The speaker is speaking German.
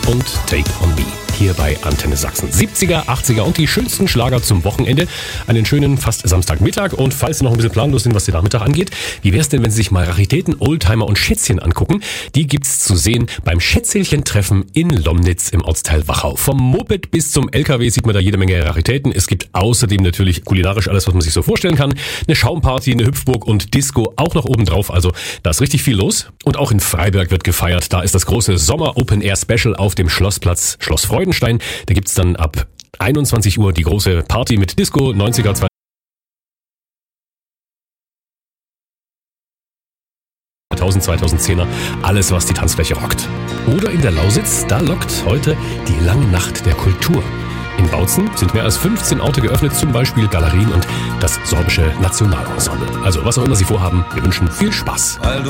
und Take on Me. Hier bei Antenne Sachsen. 70er, 80er und die schönsten Schlager zum Wochenende. Einen schönen fast Samstagmittag. Und falls Sie noch ein bisschen planlos sind, was den Nachmittag angeht, wie wäre es denn, wenn Sie sich mal Raritäten, Oldtimer und Schätzchen angucken? Die gibt's zu sehen beim Schätzelchen-Treffen in Lomnitz im Ortsteil Wachau. Vom Moped bis zum LKW sieht man da jede Menge Raritäten. Es gibt außerdem natürlich kulinarisch alles, was man sich so vorstellen kann. Eine Schaumparty, eine Hüpfburg und Disco auch noch oben drauf. Also da ist richtig viel los. Und auch in Freiberg wird gefeiert. Da ist das große Sommer-Open-Air-Special auf dem Schlossplatz Schloss Freudenstein. Da gibt's dann ab 21 Uhr die große Party mit Disco, 90er, 2010er, alles was die Tanzfläche rockt. Oder in der Lausitz, da lockt heute die lange Nacht der Kultur. In Bautzen sind mehr als 15 Orte geöffnet, zum Beispiel Galerien und das sorbische Nationalensemble. Also was auch immer Sie vorhaben, wir wünschen viel Spaß.